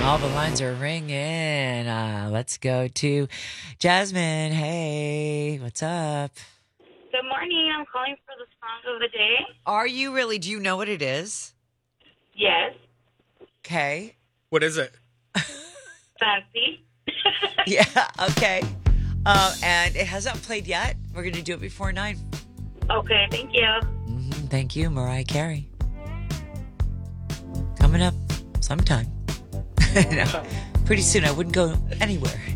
All the lines are ringing. Let's go to Jasmine. Hey, what's up? Good morning. I'm calling for the song of the day. Are you really? Do you know what it is? Yes. Okay. What is it? Fancy. Yeah, okay. And it hasn't played yet. We're going to do it before 9. Okay, thank you. Thank you, Mariah Carey. Coming up sometime. No, pretty soon. I wouldn't go anywhere.